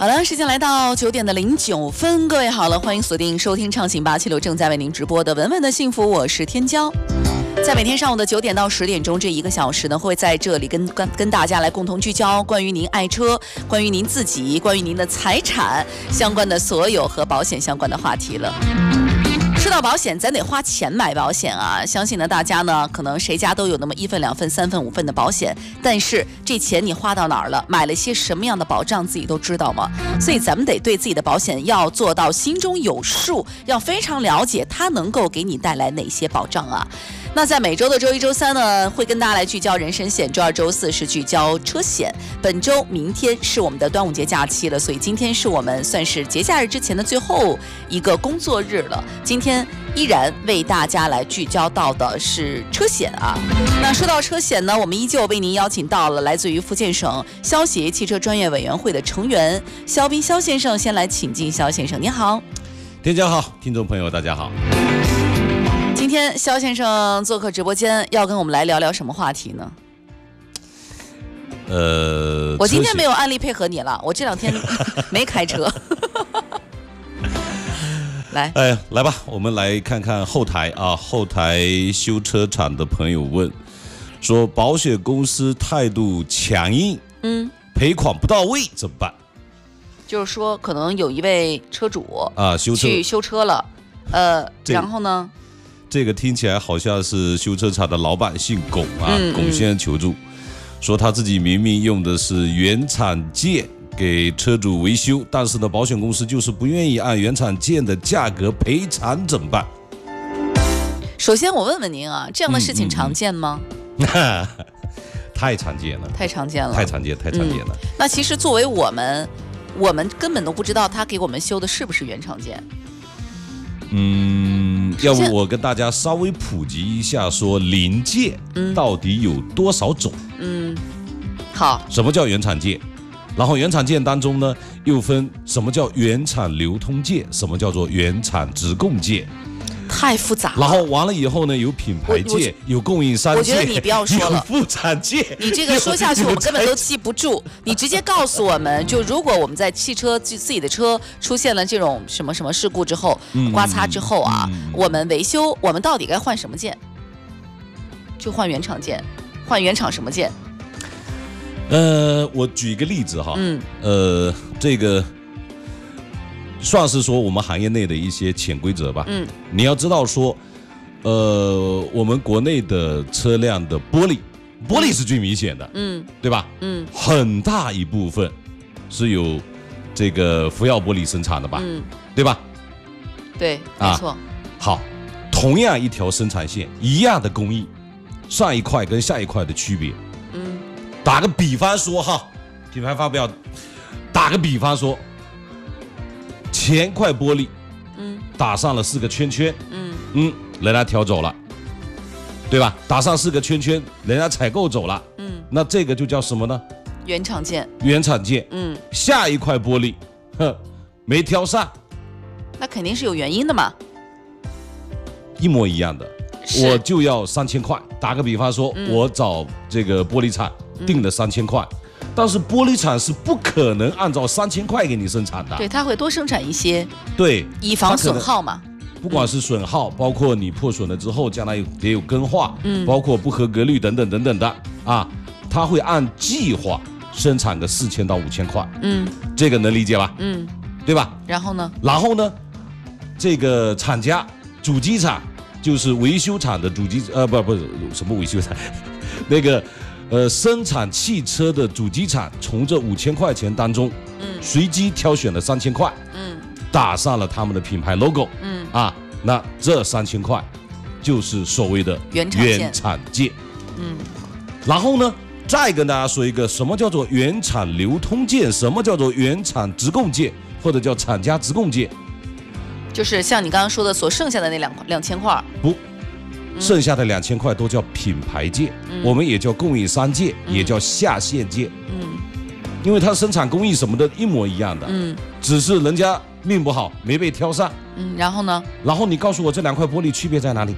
好了，时间来到9:09，各位好了，欢迎锁定收听畅行876正在为您直播的文文的幸福，我是天骄。在每天上午的9点到10点钟这1个小时呢，会在这里跟大家来共同聚焦关于您爱车、关于您自己、关于您的财产相关的所有和保险相关的话题了。说到保险，咱得花钱买保险啊！相信呢，大家呢可能谁家都有那么1份、2份、3份、5份的保险，但是这钱你花到哪儿了？买了些什么样的保障，自己都知道吗？所以咱们得对自己的保险要做到心中有数，要非常了解它能够给你带来哪些保障啊！那在每周的周1、周3呢，会跟大家来聚焦人身险；周2、周4是聚焦车险。本周、明天是我们的端午节假期了，所以今天是我们算是节假日之前的最后一个工作日了。今天依然为大家来聚焦到的是车险啊。那说到车险呢，我们依旧为您邀请到了来自于福建省消协汽车专业委员会的成员肖斌肖先生，先来请进肖先生，您好。 天骄好，听众朋友大家好。 今天肖先生做客直播间，要跟我们来聊聊什么话题呢？我今天没有案例配合你了，我这2天没开车。来， 来吧，我们来看看后台啊，后台修车厂的朋友问说，保险公司态度强硬，赔款不到位怎么办？ 就是说，可能有一位车主啊， 去修车了，然后呢？ 这个听起来好像是修车厂的老板姓龚啊，龚先生求助，说他自己明明用的是原厂件给车主维修，但是呢，保险公司就是不愿意按原厂件的价格赔偿，怎么办？ 首先我问问您啊，这样的事情常见吗？ 太常见了， 太常见了。那其实作为我们根本都不知道他给我们修的是不是原厂件。 要不我跟大家稍微普及一下，说零件到底有多少种？ 好， 什么叫原厂件？然后原厂件当中呢，又分什么叫原厂流通件，什么叫做原厂直供件。 太复杂了。 然后完了以后呢，有品牌件，有供应商件， 我觉得你不要说了， 有副产件。 你这个说下去，我们根本都记不住。你直接告诉我们，就如果我们在汽车自己的车出现了这种什么什么事故之后，刮擦之后啊，我们维修，我们到底该换什么件？就换原厂件，换原厂什么件？ 我举一个例子哈，这个。算是说我们行业内的一些潜规则吧。你要知道说，我们国内的车辆的玻璃是最明显的，对吧？很大一部分是有这个福耀玻璃生产的吧，对吧？ 对，没错。 好，同样一条生产线，一样的工艺，上一块跟下一块的区别，打个比方说哈，品牌方不要，打个比方说。前块玻璃，打上了4个圈圈，人家挑走了，对吧？打上4个圈圈，人家采购走了，那这个就叫什么呢？ 原厂件。 下一块玻璃，没挑上， 那肯定是有原因的嘛。 一模一样的，我就要3000块。打个比方说，我找这个玻璃厂定了3000块。但是玻璃厂是不可能按照3000块给你生产的， 对，它会多生产一些， 对， 以防损耗嘛。 不管是损耗，包括你破损了之后，将来也有更换，包括不合格率等等等等的啊，它会按计划生产个4000到5000块，这个能理解吧？对吧？然后呢，这个厂家主机厂就是维修厂的主机，不是什么维修厂，那个。生产汽车的主机厂从这5000块钱当中，随机挑选了3000块，打上了他们的品牌 logo，那这3000块就是所谓的原厂件，然后呢，再跟大家说一个什么叫做原厂流通件，什么叫做原厂直供件，或者叫厂家直供件， 就是像你刚刚说的所剩下的那2000块， 不。剩下的2000块都叫品牌件，我们也叫供应商件，也叫下线件，因为它生产工艺什么的一模一样的，只是人家命不好没被挑上， 然后呢？ 然后你告诉我这2块玻璃区别在哪里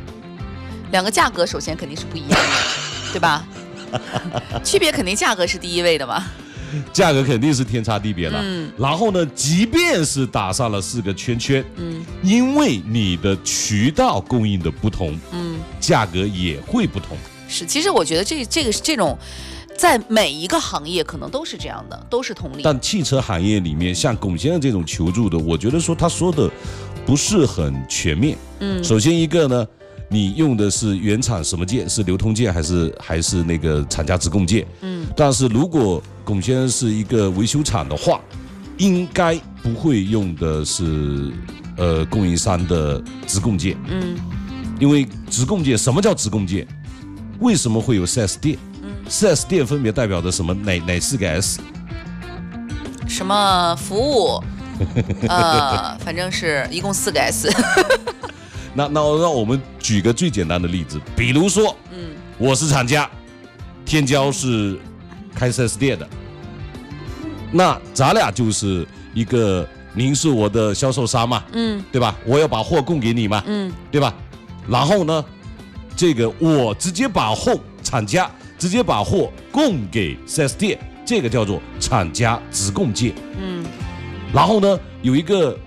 ？2个价格首先肯定是不一样的，对吧？区别肯定价格是第一位的嘛。 价格肯定是天差地别了。然后呢，即便是打上了4个圈圈，因为你的渠道供应的不同，价格也会不同。 是，其实我觉得这种，在每一个行业可能都是这样的，都是同理。 但汽车行业里面，像龚先生这种求助的，我觉得说他说的不是很全面。首先一个呢，你用的是原厂什么件？是流通件还是那个厂家直供件？但是如果龚先生是一个维修厂的话，应该不会用的是供应商的直供件。因为直供件，什么叫直供件？为什么会有 4S 店？4S 店分别代表着什么？哪4个 S？ 什么服务？反正是一共4个 S。 那让我们举个最简单的例子，比如说，我是厂家，天骄是开 4S 店的，那咱俩就是一个，您是我的销售商嘛，对吧？我要把货供给你嘛，对吧？然后呢，这个我直接把厂家直接把货供给 4S 店，这个叫做厂家直供件。然后呢，有一个